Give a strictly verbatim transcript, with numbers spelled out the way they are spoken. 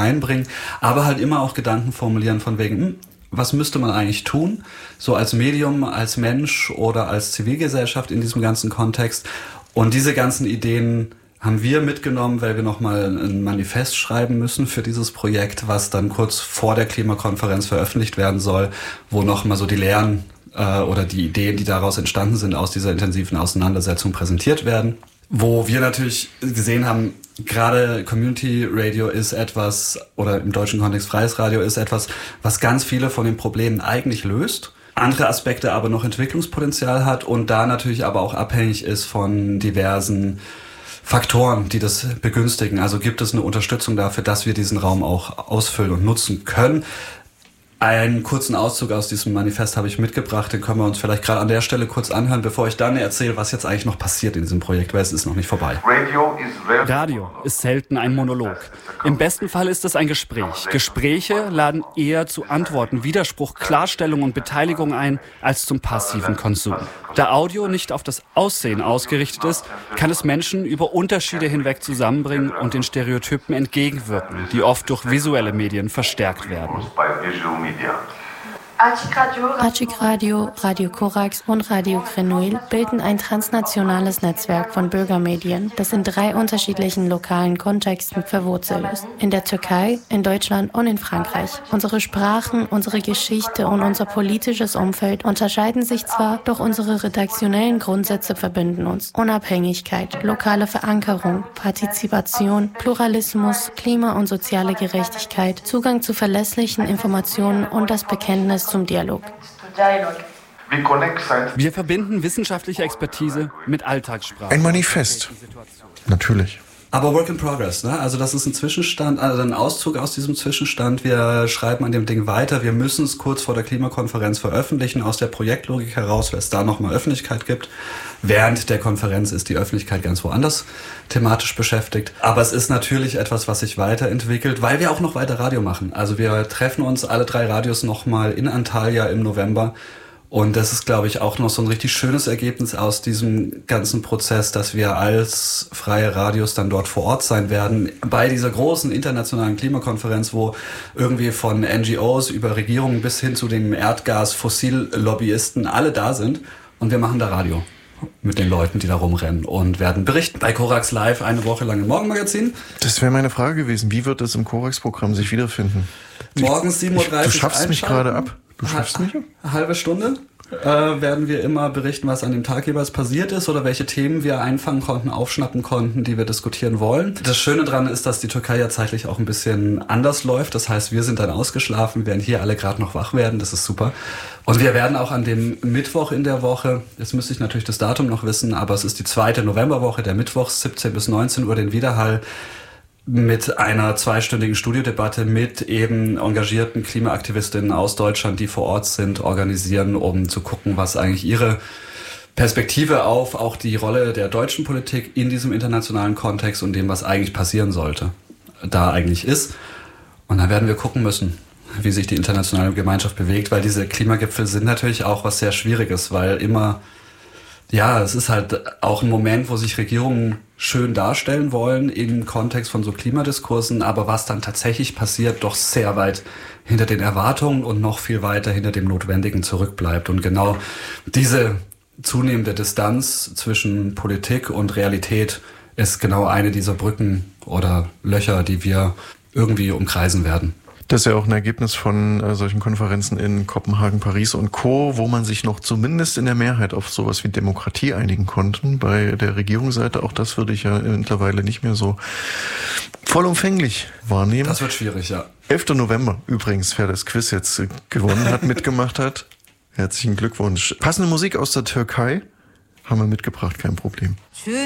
einbringen, aber halt immer auch Gedanken formulieren von wegen, hm, was müsste man eigentlich tun, so als Medium, als Mensch oder als Zivilgesellschaft in diesem ganzen Kontext. Und diese ganzen Ideen haben wir mitgenommen, weil wir nochmal ein Manifest schreiben müssen für dieses Projekt, was dann kurz vor der Klimakonferenz veröffentlicht werden soll, wo nochmal so die Lehren äh, oder die Ideen, die daraus entstanden sind, aus dieser intensiven Auseinandersetzung präsentiert werden. Wo wir natürlich gesehen haben, gerade Community Radio ist etwas, oder im deutschen Kontext freies Radio ist etwas, was ganz viele von den Problemen eigentlich löst, andere Aspekte aber noch Entwicklungspotenzial hat und da natürlich aber auch abhängig ist von diversen Faktoren, die das begünstigen. Also gibt es eine Unterstützung dafür, dass wir diesen Raum auch ausfüllen und nutzen können. Einen kurzen Auszug aus diesem Manifest habe ich mitgebracht, den können wir uns vielleicht gerade an der Stelle kurz anhören, bevor ich dann erzähle, was jetzt eigentlich noch passiert in diesem Projekt, weil es ist noch nicht vorbei. Radio ist selten ein Monolog. Im besten Fall ist es ein Gespräch. Gespräche laden eher zu Antworten, Widerspruch, Klarstellung und Beteiligung ein, als zum passiven Konsum. Da Audio nicht auf das Aussehen ausgerichtet ist, kann es Menschen über Unterschiede hinweg zusammenbringen und den Stereotypen entgegenwirken, die oft durch visuelle Medien verstärkt werden. Acik Radio, Radio Korax und Radio Grenouille bilden ein transnationales Netzwerk von Bürgermedien, das in drei unterschiedlichen lokalen Kontexten verwurzelt ist. In der Türkei, in Deutschland und in Frankreich. Unsere Sprachen, unsere Geschichte und unser politisches Umfeld unterscheiden sich zwar, doch unsere redaktionellen Grundsätze verbinden uns. Unabhängigkeit, lokale Verankerung, Partizipation, Pluralismus, Klima- und soziale Gerechtigkeit, Zugang zu verlässlichen Informationen und das Bekenntnis zum Dialog. Wir verbinden wissenschaftliche Expertise mit Alltagssprache. Ein Manifest. Natürlich. Aber Work in Progress, ne? Also das ist ein Zwischenstand, also ein Auszug aus diesem Zwischenstand. Wir schreiben an dem Ding weiter. Wir müssen es kurz vor der Klimakonferenz veröffentlichen, aus der Projektlogik heraus, weil es da nochmal Öffentlichkeit gibt. Während der Konferenz ist die Öffentlichkeit ganz woanders thematisch beschäftigt. Aber es ist natürlich etwas, was sich weiterentwickelt, weil wir auch noch weiter Radio machen. Also wir treffen uns alle drei Radios nochmal in Antalya im November. Und das ist, glaube ich, auch noch so ein richtig schönes Ergebnis aus diesem ganzen Prozess, dass wir als freie Radios dann dort vor Ort sein werden, bei dieser großen internationalen Klimakonferenz, wo irgendwie von N G Os über Regierungen bis hin zu den Erdgas-Fossil-Lobbyisten alle da sind. Und wir machen da Radio mit den Leuten, die da rumrennen und werden berichten bei Korax Live eine Woche lang im Morgenmagazin. Das wäre meine Frage gewesen. Wie wird das im Korax-Programm sich wiederfinden? Morgens sieben Uhr dreißig. Du schaffst mich gerade ab. Du schaffst mich ab? Eine halbe Stunde äh, werden wir immer berichten, was an dem Tag jeweils passiert ist oder welche Themen wir einfangen konnten, aufschnappen konnten, die wir diskutieren wollen. Das Schöne daran ist, dass die Türkei ja zeitlich auch ein bisschen anders läuft. Das heißt, wir sind dann ausgeschlafen, während hier alle gerade noch wach werden. Das ist super. Und wir werden auch an dem Mittwoch in der Woche, jetzt müsste ich natürlich das Datum noch wissen, aber es ist die zweite Novemberwoche, der Mittwoch, siebzehn bis neunzehn Uhr, den Widerhall mit einer zweistündigen Studiodebatte mit eben engagierten Klimaaktivistinnen aus Deutschland, die vor Ort sind, organisieren, um zu gucken, was eigentlich ihre Perspektive auf auch die Rolle der deutschen Politik in diesem internationalen Kontext und dem, was eigentlich passieren sollte, da eigentlich ist. Und dann werden wir gucken müssen, wie sich die internationale Gemeinschaft bewegt, weil diese Klimagipfel sind natürlich auch was sehr Schwieriges, weil immer, ja, es ist halt auch ein Moment, wo sich Regierungen schön darstellen wollen im Kontext von so Klimadiskursen, aber was dann tatsächlich passiert, doch sehr weit hinter den Erwartungen und noch viel weiter hinter dem Notwendigen zurückbleibt. Und genau diese zunehmende Distanz zwischen Politik und Realität ist genau eine dieser Brücken oder Löcher, die wir irgendwie umkreisen werden. Das ist ja auch ein Ergebnis von äh, solchen Konferenzen in Kopenhagen, Paris und Co., wo man sich noch zumindest in der Mehrheit auf sowas wie Demokratie einigen konnten. Bei der Regierungsseite, auch das würde ich ja mittlerweile nicht mehr so vollumfänglich wahrnehmen. Das wird schwierig, ja. elfter November übrigens, wer das Quiz jetzt gewonnen hat, mitgemacht hat. Herzlichen Glückwunsch. Passende Musik aus der Türkei haben wir mitgebracht, kein Problem.